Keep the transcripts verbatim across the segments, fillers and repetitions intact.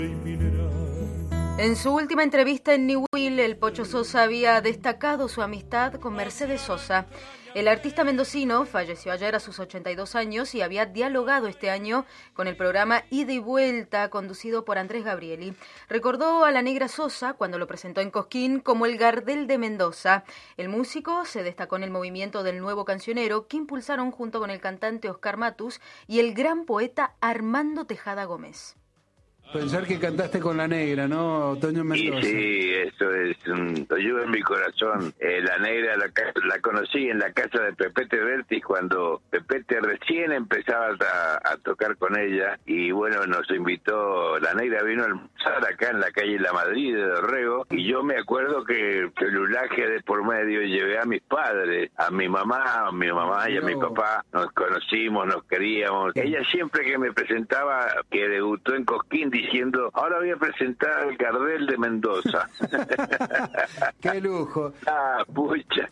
En su última entrevista en Newell, el Pocho Sosa había destacado su amistad con Mercedes Sosa. El artista mendocino falleció ayer a sus ochenta y dos años y había dialogado este año con el programa Ida y Vuelta, conducido por Andrés Gabrieli. Recordó a la Negra Sosa cuando lo presentó en Cosquín como el Gardel de Mendoza. El músico se destacó en el movimiento del nuevo cancionero que impulsaron junto con el cantante Oscar Matus y el gran poeta Armando Tejada Gómez. Pensar que cantaste con la Negra, ¿no, Toño Mendoza? Sí, sí, eso es un, lo llevo en mi corazón. Eh, la Negra la, la conocí en la casa de Pepete Bertis cuando Pepete recién empezaba a, a tocar con ella y bueno, nos invitó, la Negra vino a almorzar acá en la calle La Madrid de Dorrego y yo me acuerdo que celulaje de por medio llevé a mis padres, a mi mamá, a mi mamá y a no. mi papá, nos conocimos, nos queríamos. Ella siempre que me presentaba, que debutó en Cosquín, diciendo, ahora voy a presentar al Gardel de Mendoza. ¡Qué lujo! Ah, pucha.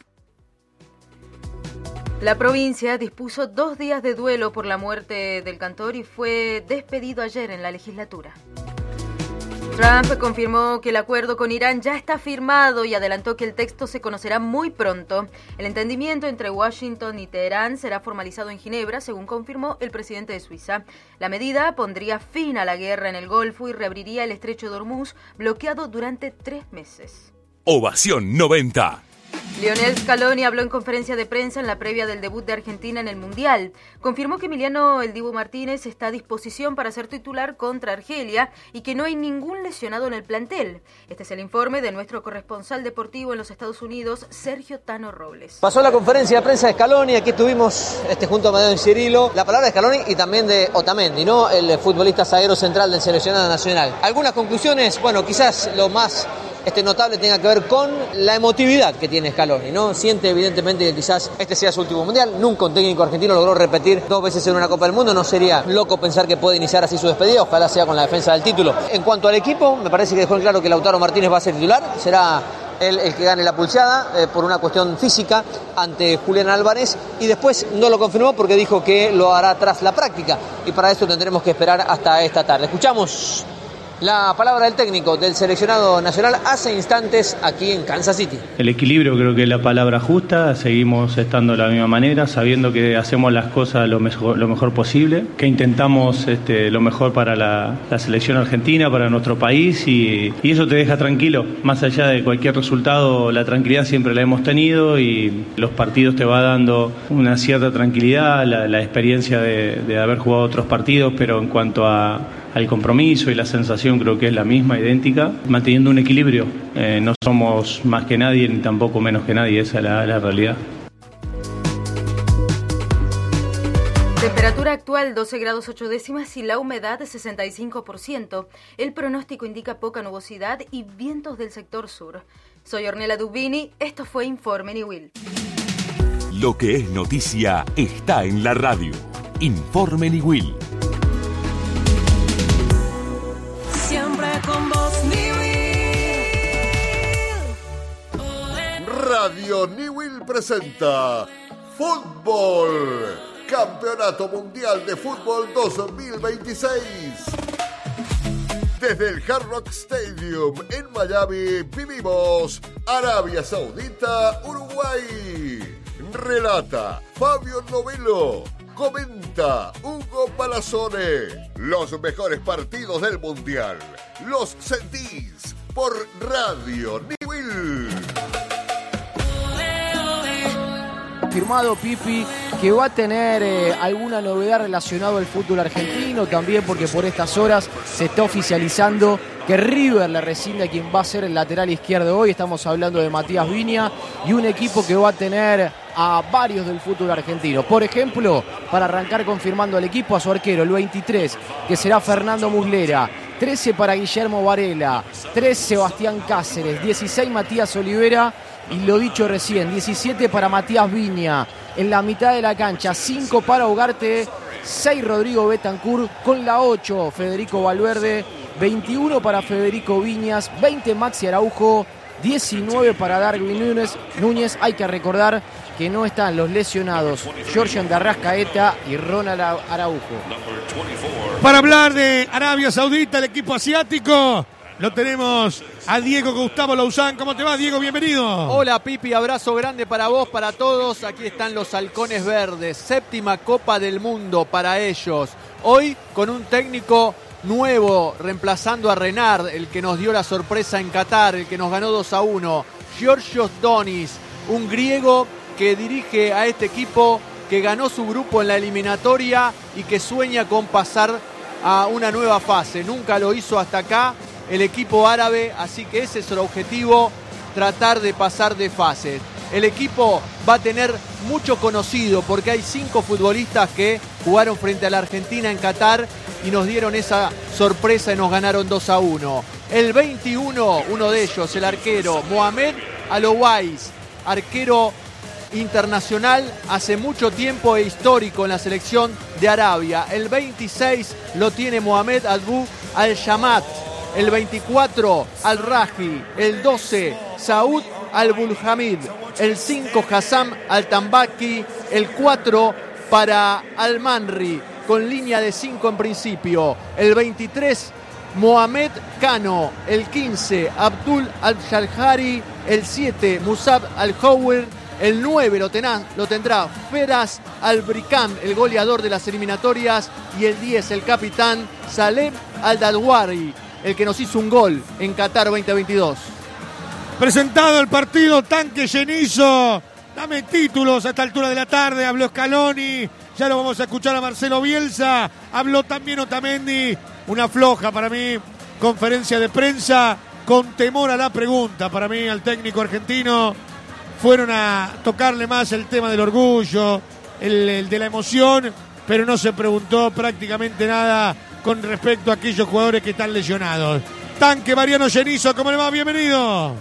La provincia dispuso dos días de duelo por la muerte del cantor y fue despedido ayer en la legislatura. Trump confirmó que el acuerdo con Irán ya está firmado y adelantó que el texto se conocerá muy pronto. El entendimiento entre Washington y Teherán será formalizado en Ginebra, según confirmó el presidente de Suiza. La medida pondría fin a la guerra en el Golfo y reabriría el estrecho de Hormuz, bloqueado durante tres meses. Ovación noventa. Lionel Scaloni habló en conferencia de prensa en la previa del debut de Argentina en el Mundial. Confirmó que Emiliano El Dibu Martínez está a disposición para ser titular contra Argelia y que no hay ningún lesionado en el plantel. Este es el informe de nuestro corresponsal deportivo en los Estados Unidos, Sergio Tano Robles. Pasó la conferencia de prensa de Scaloni, aquí estuvimos este, junto a Madeo y Cirilo. La palabra de Scaloni y también de Otamendi, ¿no? El futbolista zaguero central del seleccionado nacional. Algunas conclusiones, bueno, quizás lo más Este notable tenga que ver con la emotividad que tiene Scaloni, ¿no? Siente evidentemente que quizás este sea su último mundial. Nunca un técnico argentino logró repetir dos veces en una Copa del Mundo. No sería loco pensar que puede iniciar así su despedida. Ojalá sea con la defensa del título. En cuanto al equipo, me parece que dejó en claro que Lautaro Martínez va a ser titular. Será él el que gane la pulseada eh, por una cuestión física ante Julián Álvarez. Y después no lo confirmó porque dijo que lo hará tras la práctica. Y para eso tendremos que esperar hasta esta tarde. Escuchamos la palabra del técnico del seleccionado nacional hace instantes aquí en Kansas City. El equilibrio creo que es la palabra justa, seguimos estando de la misma manera, sabiendo que hacemos las cosas lo mejor, lo mejor posible, que intentamos este, lo mejor para la, la selección argentina, para nuestro país y, y eso te deja tranquilo. Más allá de cualquier resultado, la tranquilidad siempre la hemos tenido y los partidos te va dando una cierta tranquilidad, la, la experiencia de, de haber jugado otros partidos, pero en cuanto a al compromiso y la sensación creo que es la misma, idéntica, manteniendo un equilibrio. Eh, no somos más que nadie ni tampoco menos que nadie, esa es la, la realidad. Temperatura actual doce grados ocho décimas y la humedad sesenta y cinco por ciento. El pronóstico indica poca nubosidad y vientos del sector sur. Soy Ornella Dubini, esto fue Informe Newell. Lo que es noticia está en la radio. Informe Newell. Radio Newell presenta Fútbol, Campeonato Mundial de Fútbol dos mil veintiséis. Desde el Hard Rock Stadium en Miami vivimos Arabia Saudita, Uruguay. Relata Fabio Novello. Comenta Hugo Palazone. Los mejores partidos del Mundial los sentís por Radio Newell. Firmado Pipi, que va a tener eh, alguna novedad relacionada al fútbol argentino, también porque por estas horas se está oficializando que River le rescinde a quien va a ser el lateral izquierdo hoy. Estamos hablando de Matías Viña y un equipo que va a tener a varios del fútbol argentino. Por ejemplo, para arrancar confirmando al equipo, a su arquero, el veintitrés, que será Fernando Muslera, trece para Guillermo Varela, tres Sebastián Cáceres, dieciséis Matías Olivera y lo dicho recién, diecisiete para Matías Viña. En la mitad de la cancha, cinco para Ugarte, seis Rodrigo Bentancur, con la ocho Federico Valverde, veintiuno para Federico Viñas, veinte Maxi Araujo, diecinueve para Darwin Núñez. Núñez, hay que recordar que no están los lesionados Georgian de Arrascaeta y Ronald Araujo. Para hablar de Arabia Saudita, el equipo asiático, lo tenemos a Diego Gustavo Lauzán. ¿Cómo te va, Diego? Bienvenido. Hola, Pipi. Abrazo grande para vos, para todos. Aquí están los halcones verdes. Séptima Copa del Mundo para ellos. Hoy con un técnico nuevo, reemplazando a Renard, el que nos dio la sorpresa en Qatar, el que nos ganó dos a uno. Georgios Donis, un griego que dirige a este equipo, que ganó su grupo en la eliminatoria y que sueña con pasar a una nueva fase. Nunca lo hizo hasta acá el equipo árabe, así que ese es el objetivo, tratar de pasar de fase. El equipo va a tener mucho conocido porque hay cinco futbolistas que jugaron frente a la Argentina en Qatar y nos dieron esa sorpresa y nos ganaron dos a uno. El veintiuno, uno de ellos, el arquero Mohamed Al-Owais, arquero internacional hace mucho tiempo e histórico en la selección de Arabia. El veintiséis lo tiene Mohamed Abu Al-Shamat. El veinticuatro, Al-Raji. El doce, Saud Al-Bulhamid. El cinco, Hassam Al-Tambaki. El cuatro, para Al-Manri, con línea de cinco en principio. El veintitrés, Mohamed Kano. El quince, Abdul Al-Shalhari. El siete, Musab Al-Howir. El nueve lo, tená, lo tendrá Feras Al-Brikam, el goleador de las eliminatorias. Y el diez, el capitán Salem Al-Dalwari, el que nos hizo un gol en Qatar veinte veintidós. Presentado el partido, tanque llenizo. Dame títulos a esta altura de la tarde. Habló Scaloni. Ya lo vamos a escuchar a Marcelo Bielsa. Habló también Otamendi. Una floja para mí conferencia de prensa con temor a la pregunta. Para mí, al técnico argentino, fueron a tocarle más el tema del orgullo, el, el de la emoción, pero no se preguntó prácticamente nada con respecto a aquellos jugadores que están lesionados. Tanque Mariano Llenizo, ¿cómo le va? Bienvenido.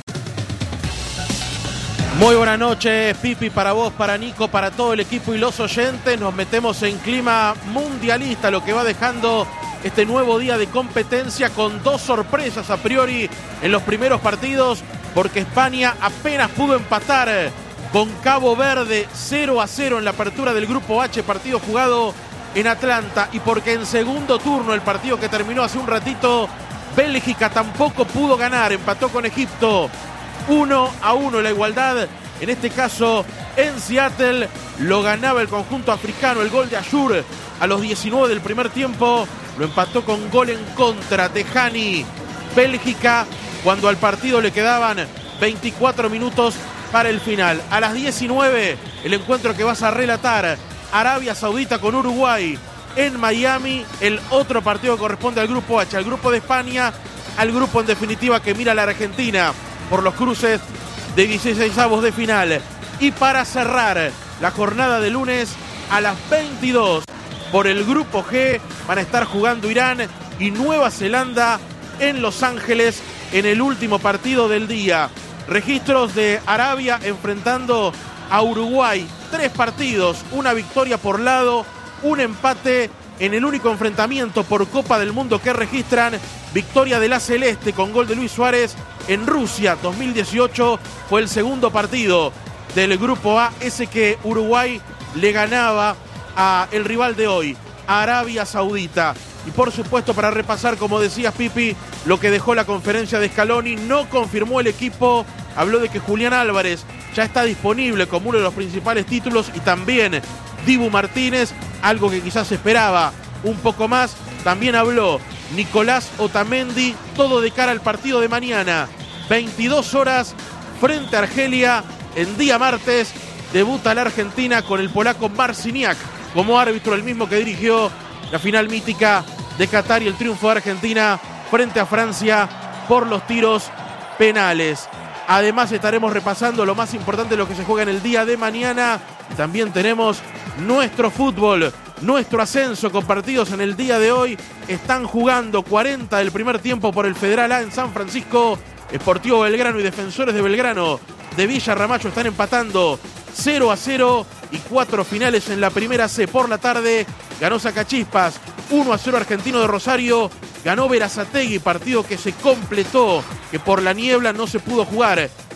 Muy buenas noches, Pipi, para vos, para Nico, para todo el equipo y los oyentes. Nos metemos en clima mundialista, lo que va dejando este nuevo día de competencia con dos sorpresas a priori en los primeros partidos, porque España apenas pudo empatar con Cabo Verde cero a cero en la apertura del Grupo H, partido jugado en Atlanta, y porque en segundo turno, el partido que terminó hace un ratito, Bélgica tampoco pudo ganar, empató con Egipto uno a uno. La igualdad, en este caso en Seattle, lo ganaba el conjunto africano. El gol de Ayur a los diecinueve del primer tiempo lo empató con gol en contra de Hani. Bélgica, cuando al partido le quedaban veinticuatro minutos para el final. A las diecinueve, el encuentro que vas a relatar, Arabia Saudita con Uruguay en Miami. El otro partido que corresponde al Grupo H, al Grupo de España, al grupo en definitiva que mira a la Argentina por los cruces de dieciseisavos de final. Y para cerrar la jornada de lunes, a las veintidós, por el Grupo G, van a estar jugando Irán y Nueva Zelanda en Los Ángeles en el último partido del día. Registros de Arabia enfrentando a Uruguay. Tres partidos, una victoria por lado, un empate en el único enfrentamiento por Copa del Mundo que registran. Victoria de la Celeste con gol de Luis Suárez en Rusia dos mil dieciocho. Fue el segundo partido del Grupo A, ese que Uruguay le ganaba a el rival de hoy, a Arabia Saudita. Y por supuesto, para repasar, como decías, Pipi, lo que dejó la conferencia de Scaloni, no confirmó el equipo. Habló de que Julián Álvarez ya está disponible como uno de los principales títulos, y también Dibu Martínez, algo que quizás esperaba un poco más. También habló Nicolás Otamendi, todo de cara al partido de mañana, veintidós horas, frente a Argelia, en día martes. Debuta la Argentina con el polaco Marciniak como árbitro, el mismo que dirigió la final mítica de Qatar y el triunfo de Argentina frente a Francia por los tiros penales. Además, estaremos repasando lo más importante de lo que se juega en el día de mañana. También tenemos nuestro fútbol, nuestro ascenso con partidos en el día de hoy. Están jugando cuarenta del primer tiempo por el Federal A en San Francisco. Sportivo Belgrano y Defensores de Belgrano de Villa Ramallo están empatando cero a cero, y cuatro finales en la primera C. Por la tarde ganó Sacachispas uno a cero Argentino de Rosario, ganó Berazategui, partido que se completó, que por la niebla no se pudo jugar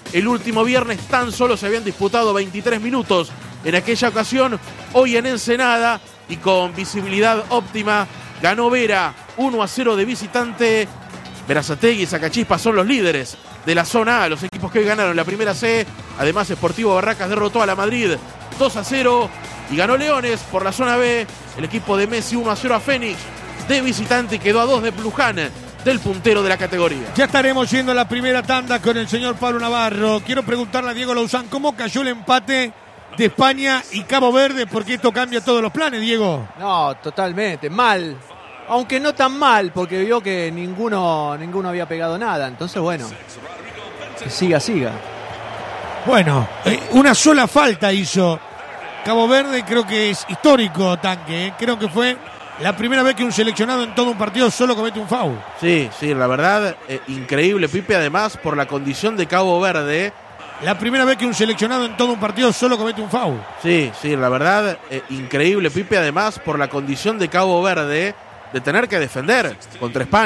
el último viernes tan solo se habían disputado veintitrés minutos en aquella ocasión. Hoy en Ensenada y con visibilidad óptima ganó Vera uno a cero de visitante. Berazategui y Sacachispa son los líderes de la zona A, los equipos que hoy ganaron la primera C. Además, Sportivo Barracas derrotó a la Madrid dos a cero y ganó Leones por la zona B. El equipo de Messi uno a cero a Fénix de visitante y quedó a dos de Pluján, del puntero de la categoría. Ya estaremos yendo a la primera tanda con el señor Pablo Navarro. Quiero preguntarle a Diego Lauzán cómo cayó el empate de España y Cabo Verde, porque esto cambia todos los planes, Diego. No, totalmente, mal. Aunque no tan mal, porque vio que ninguno, ninguno había pegado nada. Entonces, bueno, que siga, siga. Bueno, eh, una sola falta hizo Cabo Verde, creo que es histórico, Tanque. ¿eh? Creo que fue la primera vez que un seleccionado en todo un partido solo comete un foul. Sí, sí, la verdad, eh, increíble, Pipe, además, por la condición de Cabo Verde. La primera vez que un seleccionado en todo un partido solo comete un foul. Sí, sí, la verdad, eh, increíble, Pipe, además, por la condición de Cabo Verde de tener que defender contra España.